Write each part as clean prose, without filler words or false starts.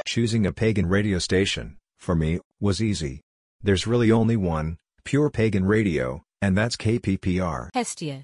Choosing a pagan radio station, for me, was easy. There's really only one, pure pagan radio, and that's KPPR. Hestia.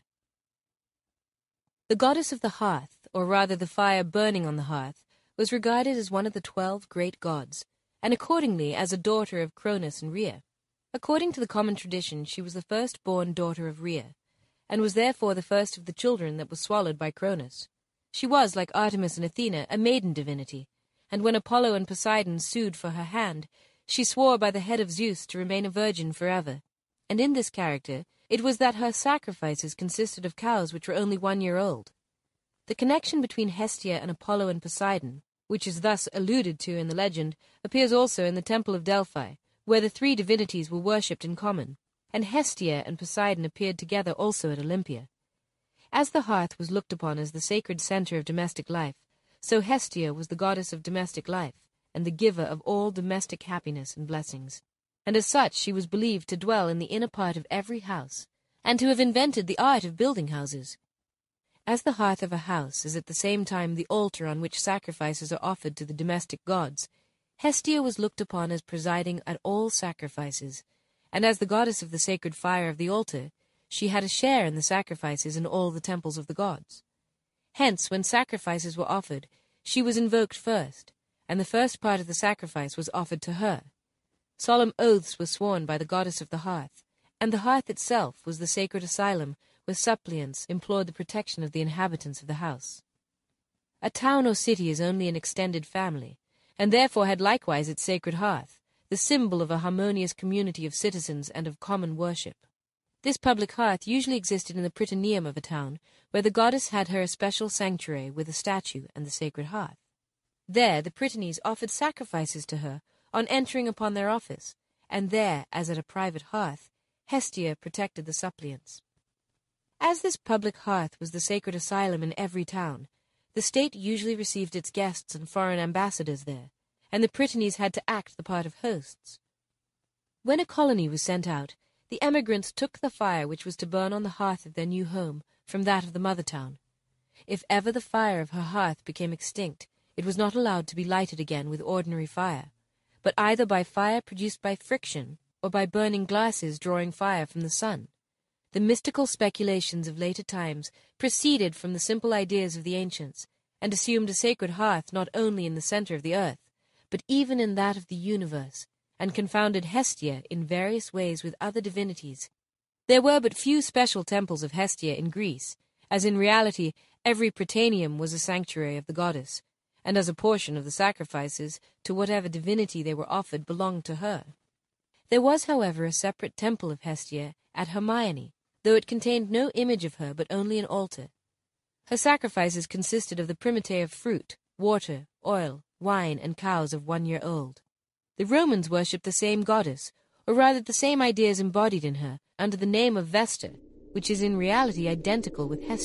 The goddess of the hearth, or rather the fire burning on the hearth, was regarded as one of the 12 great gods, and accordingly as a daughter of Cronus and Rhea. According to the common tradition, she was the first-born daughter of Rhea, and was therefore the first of the children that was swallowed by Cronus. She was, like Artemis and Athena, a maiden divinity, and when Apollo and Poseidon sued for her hand, she swore by the head of Zeus to remain a virgin forever. And in this character, it was that her sacrifices consisted of cows which were only 1 year old. The connection between Hestia and Apollo and Poseidon, which is thus alluded to in the legend, appears also in the Temple of Delphi, where the 3 divinities were worshipped in common, and Hestia and Poseidon appeared together also at Olympia. As the hearth was looked upon as the sacred center of domestic life, so Hestia was the goddess of domestic life, and the giver of all domestic happiness and blessings. And as such she was believed to dwell in the inner part of every house, and to have invented the art of building houses. As the hearth of a house is at the same time the altar on which sacrifices are offered to the domestic gods, Hestia was looked upon as presiding at all sacrifices, and as the goddess of the sacred fire of the altar, she had a share in the sacrifices in all the temples of the gods. Hence, when sacrifices were offered, she was invoked first, and the first part of the sacrifice was offered to her. Solemn oaths were sworn by the goddess of the hearth, and the hearth itself was the sacred asylum where suppliants implored the protection of the inhabitants of the house. A town or city is only an extended family, and therefore had likewise its sacred hearth, the symbol of a harmonious community of citizens and of common worship. This public hearth usually existed in the Prytaneum of a town, where the goddess had her especial sanctuary with a statue and the sacred hearth. There the Prytanes offered sacrifices to her on entering upon their office, and there, as at a private hearth, Hestia protected the suppliants. As this public hearth was the sacred asylum in every town, the state usually received its guests and foreign ambassadors there, and the Prytanes had to act the part of hosts. When a colony was sent out, the emigrants took the fire which was to burn on the hearth of their new home from that of the mother town. If ever the fire of her hearth became extinct, it was not allowed to be lighted again with ordinary fire, but either by fire produced by friction or by burning glasses drawing fire from the sun. The mystical speculations of later times proceeded from the simple ideas of the ancients, and assumed a sacred hearth not only in the center of the earth, but even in that of the universe, and confounded Hestia in various ways with other divinities. There were but few special temples of Hestia in Greece, as in reality every Prytaneum was a sanctuary of the goddess, and as a portion of the sacrifices to whatever divinity they were offered belonged to her. There was, however, a separate temple of Hestia at Hermione, though it contained no image of her but only an altar. Her sacrifices consisted of the primitae of fruit, water, oil, wine, and cows of 1 year old. The Romans worshipped the same goddess, or rather the same ideas embodied in her, under the name of Vesta, which is in reality identical with Hestia.